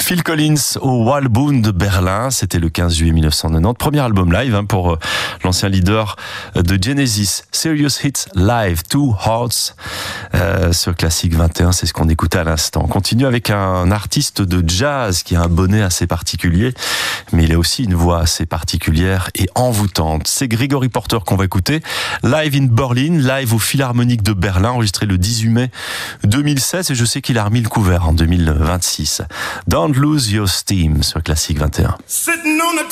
Phil Collins au Waldbühne de Berlin, c'était le 15 juillet 1990. Premier album live pour l'ancien leader de Genesis. Serious Hits Live, Two Hearts, sur Classique 21, c'est ce qu'on écoutait à l'instant. On continue avec un artiste de jazz qui a un bonnet assez particulier, mais il a aussi une voix assez particulière et envoûtante. C'est Gregory Porter qu'on va écouter, live in Berlin, live au Philharmonique de Berlin, enregistré le 18 mai 2016, et je sais qu'il a remis le couvert en 2026. Don't Lose Your Steam sur Classique 21. Sitting on a